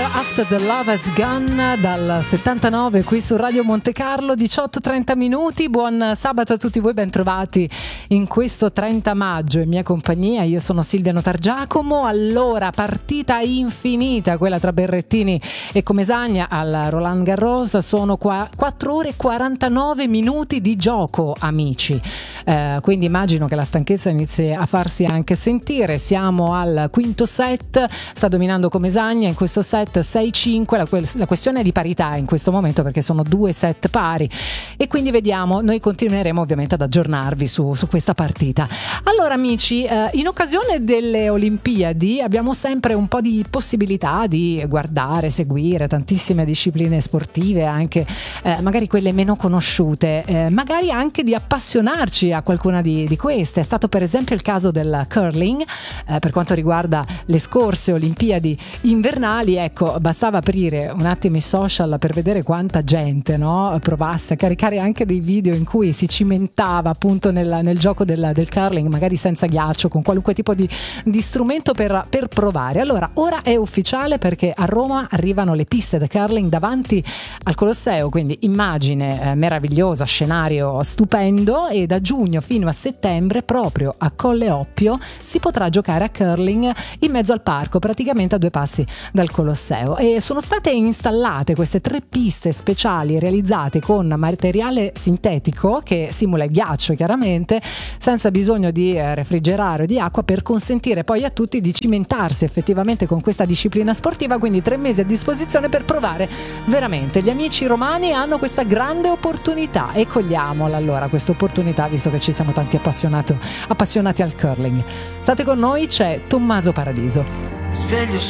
After the Love Has Gone dal 79 qui su Radio Monte Carlo, 18:30 minuti. Buon sabato a tutti voi, ben trovati in questo 30 maggio in mia compagnia. Io sono Silvia Notargiacomo. Allora, partita infinita quella tra Berrettini e Comesaña al Roland Garros. Sono 4 ore e 49 minuti di gioco, amici. Quindi immagino che la stanchezza inizi a farsi anche sentire. Siamo al quinto set, sta dominando Comesaña in questo set 6-5. La questione è di parità in questo momento perché sono 2 set pari e quindi vediamo, noi continueremo ovviamente ad aggiornarvi su questa partita. Allora amici, in occasione delle Olimpiadi abbiamo sempre un po' di possibilità di guardare, seguire tantissime discipline sportive, anche magari quelle meno conosciute, magari anche di appassionarci a qualcuna di queste. È stato per esempio il caso del curling per quanto riguarda le scorse Olimpiadi invernali. Ecco, bastava aprire un attimo i social per vedere quanta gente, no, provasse a caricare anche dei video in cui si cimentava appunto nel gioco del curling, magari senza ghiaccio, con qualunque tipo di strumento per provare. Allora, ora è ufficiale perché a Roma arrivano le piste da curling davanti al Colosseo, quindi immagine meravigliosa, scenario stupendo, e da giugno fino a settembre proprio a Colle Oppio si potrà giocare a curling in mezzo al parco, praticamente a 2 passi dal Colosseo. E sono state installate queste 3 piste speciali realizzate con materiale sintetico che simula il ghiaccio, chiaramente senza bisogno di refrigerare o di acqua, per consentire poi a tutti di cimentarsi effettivamente con questa disciplina sportiva. Quindi 3 mesi a disposizione per provare veramente. Gli amici romani hanno questa grande opportunità e cogliamola allora questa opportunità, visto che ci siamo tanti appassionati al curling. State con noi, c'è Tommaso Paradiso. Sveglio